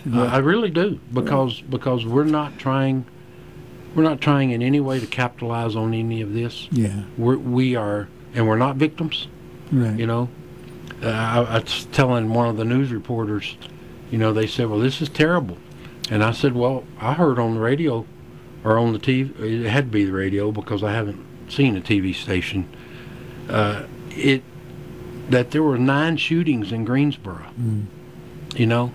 I really do, because we're not trying in any way to capitalize on any of this. Yeah. We are, and we're not victims. Right. You know, I was telling one of the news reporters, you know, they said, well, this is terrible. And I said, well, I heard on the radio or on the TV, it had to be the radio because I haven't seen a TV station, that there were 9 shootings in Greensboro. You know,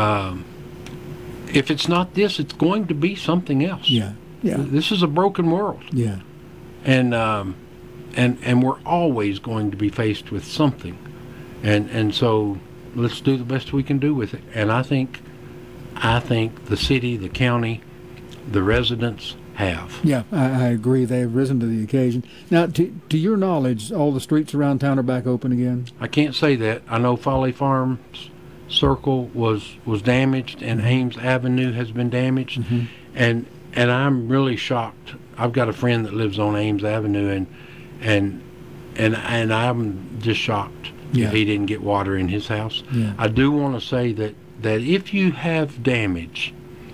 if it's not this, it's going to be something else. Yeah. This is a broken world. Yeah. And we're always going to be faced with something. And so let's do the best we can do with it. And I think the city, the county, the residents have. Yeah, I agree. They have risen to the occasion. Now, to your knowledge, all the streets around town are back open again? I can't say that. I know Folly Farms Circle was damaged, and Ames Avenue has been damaged. And I'm really shocked. I've got a friend that lives on Ames Avenue, and I'm just shocked that he didn't get water in his house. Yeah. I do want to say that if you have damage,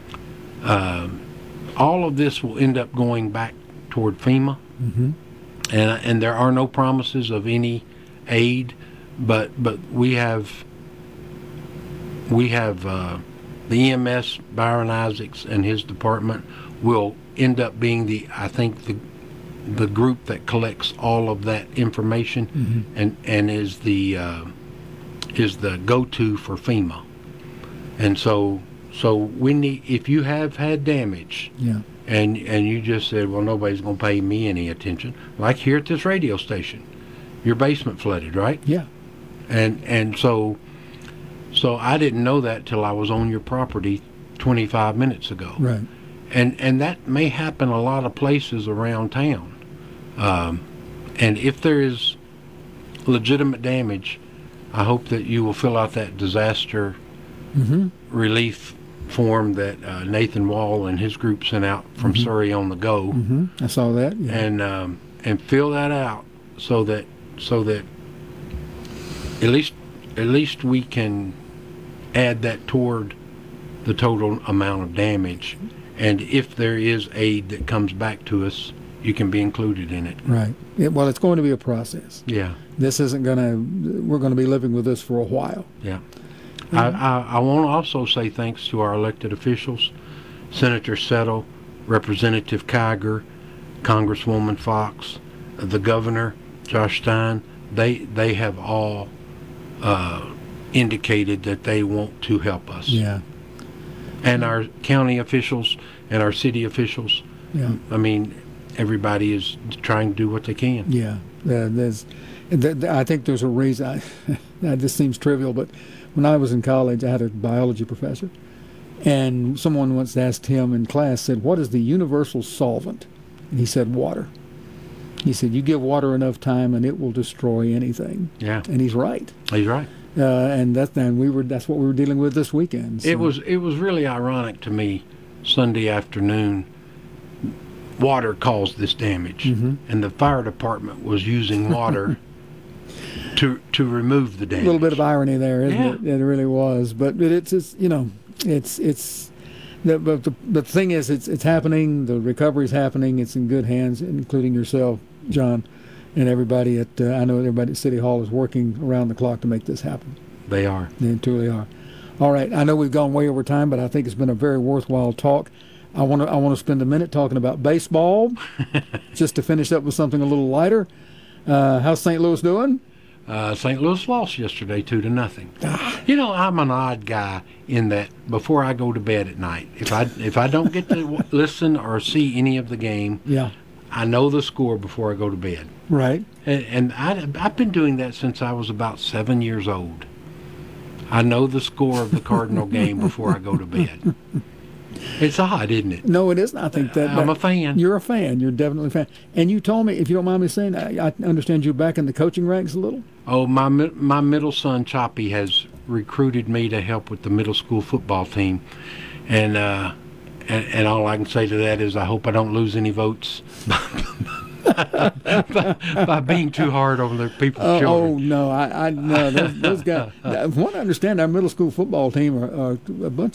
all of this will end up going back toward FEMA, and there are no promises of any aid, but we have the EMS, Byron Isaacs and his department will end up being the group that collects all of that information and is the go-to for FEMA. And so we need, if you have had damage, and you just said, well, nobody's going to pay me any attention, like here at this radio station, your basement flooded, right? Yeah. And so I didn't know that till I was on your property 25 minutes ago. Right. And that may happen a lot of places around town. And if there is legitimate damage, I hope that you will fill out that disaster relief form that Nathan Wall and his group sent out from Surrey on the Go. I saw that. Yeah. And fill that out so that at least we can add that toward the total amount of damage. And if there is aid that comes back to us, you can be included in it. Right. Well, it's going to be a process. Yeah. This isn't we're going to be living with this for a while. Yeah. I want to also say thanks to our elected officials, Senator Settle, Representative Kiger, Congresswoman Fox, the Governor, Josh Stein. They have all indicated that they want to help us. Yeah. And our county officials and our city officials. Yeah. I mean, everybody is trying to do what they can. Yeah. I think there's a reason. This seems trivial, but when I was in college, I had a biology professor, and someone once asked him in class, said, what is the universal solvent? And he said, water. He said, you give water enough time and it will destroy anything. Yeah. And he's right. He's right. And that's what we were dealing with this weekend. So. It was really ironic to me. Sunday afternoon, water caused this damage, and the fire department was using water to remove the damage. A little bit of irony there, isn't Yeah. it? It really was. But it's the thing is, it's happening. The recovery's happening. It's in good hands, including yourself, John, and everybody at. I know everybody at City Hall is working around the clock to make this happen. They are. They truly are. All right. I know we've gone way over time, but I think it's been a very worthwhile talk. I want to spend a minute talking about baseball, just to finish up with something a little lighter. How's St. Louis doing? St. Louis lost yesterday 2-0. You know, I'm an odd guy in that before I go to bed at night, if I don't get to listen or see any of the game, I know the score before I go to bed. Right. And I've been doing that since I was about 7 years old. I know the score of the Cardinal game before I go to bed. It's odd, isn't it? No, it isn't. I think that I'm a fan. You're a fan. You're definitely a fan. And you told me, if you don't mind me saying, I understand you're back in the coaching ranks a little? Oh, my middle son, Choppy, has recruited me to help with the middle school football team. And all I can say to that is I hope I don't lose any votes by being too hard on the people's children. Oh, no. I know. Those guys. From what I understand, our middle school football team are a bunch